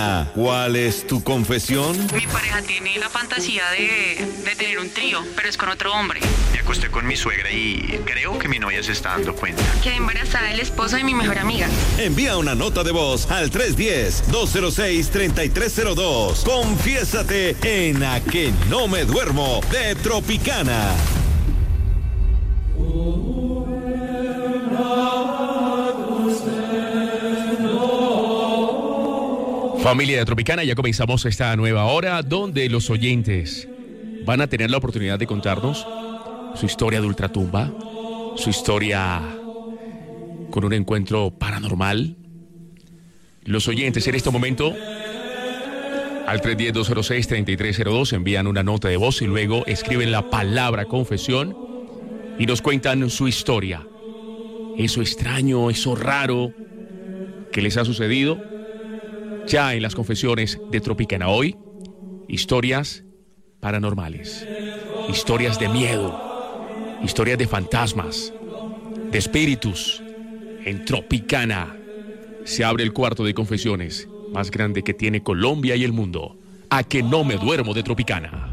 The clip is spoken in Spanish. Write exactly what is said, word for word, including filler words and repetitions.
¿Cuál es tu confesión? Mi pareja tiene la fantasía de, de tener un trío, pero es con otro hombre. Me acosté con mi suegra y creo que mi novia se está dando cuenta. Quedé embarazada del esposo de mi mejor amiga. Envía una nota de voz al tres uno cero, dos cero seis, tres tres cero dos. Confiésate en A que no me duermo de Tropicana. Familia de Tropicana, ya comenzamos esta nueva hora donde los oyentes van a tener la oportunidad de contarnos su historia de ultratumba, su historia con un encuentro paranormal. Los oyentes en este momento al tres uno cero, dos cero seis, tres tres cero dos envían una nota de voz y luego escriben la palabra confesión y nos cuentan su historia. Eso extraño, eso raro que les ha sucedido. Ya en las confesiones de Tropicana hoy, historias paranormales, historias de miedo, historias de fantasmas, de espíritus. En Tropicana se abre el cuarto de confesiones más grande que tiene Colombia y el mundo. A que no me duermo de Tropicana.